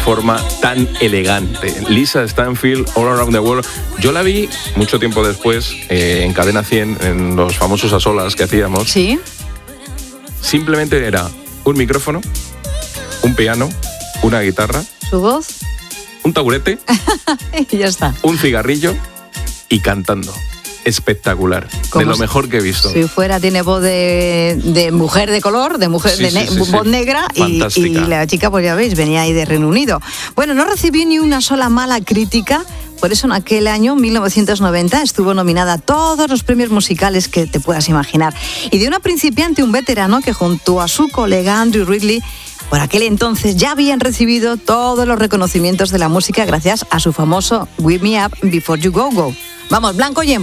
forma tan elegante. Lisa Stanfield, All Around the World. Yo la vi mucho tiempo después en Cadena 100, en los famosos a solas que hacíamos. Sí. Simplemente era un micrófono, un piano, una guitarra, su voz, un taburete y ya está. Un cigarrillo y cantando. Espectacular, de lo mejor que he visto. Si fuera, tiene voz de mujer de color, de mujer voz negra, y la chica, pues ya veis, venía ahí de Reino Unido. Bueno, no recibí ni una sola mala crítica, por eso en aquel año, 1990, estuvo nominada a todos los premios musicales que te puedas imaginar. Y de una principiante, un veterano que junto a su colega Andrew Ridgeley, por aquel entonces ya habían recibido todos los reconocimientos de la música gracias a su famoso Wake Me Up Before You Go Go. Vamos, blanco y en